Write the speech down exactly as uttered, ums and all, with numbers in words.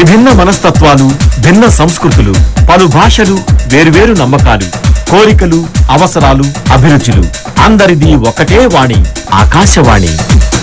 విభిన్న మనస్తత్వాలు, భిన్న సంస్కృతులు, పలు భాషలు, వేర్వేరు నమ్మకాలు, కోరికలు, అవసరాలు, అభిరుచులు, అందరిది ఒకటే వాణి, ఆకాశవాణి.